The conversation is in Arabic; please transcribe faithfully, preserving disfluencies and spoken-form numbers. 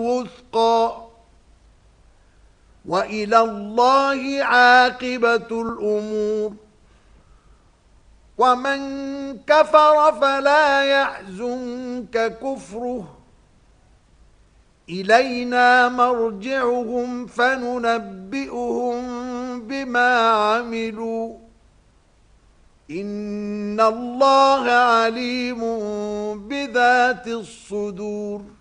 وثقا وإلى الله عاقبة الأمور. ومن كفر فلا يحزنك كفره إلينا مرجعهم فننبئهم بما عملوا إن الله عليم بذات الصدور.